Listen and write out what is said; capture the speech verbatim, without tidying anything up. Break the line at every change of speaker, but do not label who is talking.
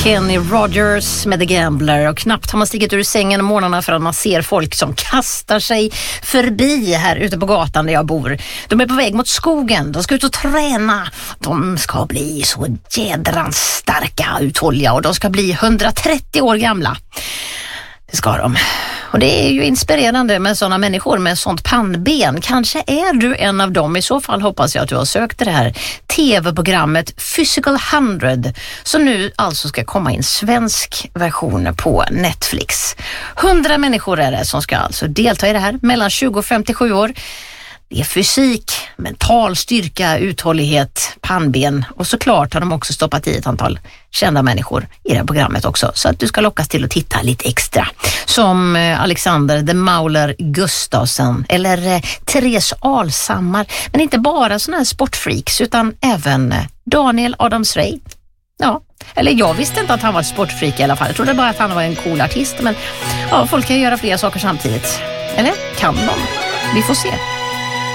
Kenny Rogers med The Gambler, och knappt har man stigit ur sängen om morgnarna förrän man ser folk som kastar sig förbi här ute på gatan där jag bor. De är på väg mot skogen, de ska ut och träna, de ska bli så jädrans starka, uthålliga, och de ska bli hundratrettio år gamla. Det ska de. Och det är ju inspirerande med sådana människor med sånt pannben. Kanske är du en av dem. I så fall hoppas jag att du har sökt det här tv-programmet Physical hundred, som nu alltså ska komma i en svensk version på Netflix. Hundra människor är det som ska alltså delta i det här, mellan tjugo och femtiosju år. Det är fysik, mental styrka, uthållighet, pannben, och såklart har de också stoppat i ett antal kända människor i det här programmet också, så att du ska lockas till att titta lite extra. Som Alexander The Mauler Gustafsson eller Therese Alshammar, men inte bara såna här sportfreaks utan även Daniel Adams-Ray. Ja, eller jag visste inte att han var ett sportfreak i alla fall. Jag trodde bara att han var en cool artist, men ja, folk kan göra flera saker samtidigt. Eller kan de? Vi får se.